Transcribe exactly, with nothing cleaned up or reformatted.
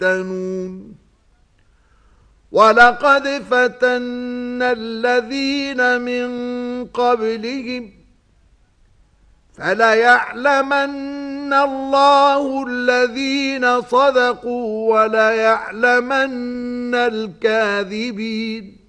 يفتنون ولقد فتنا الذين من قبلهم فليعلمن الله الذين صدقوا وليعلمن الكاذبين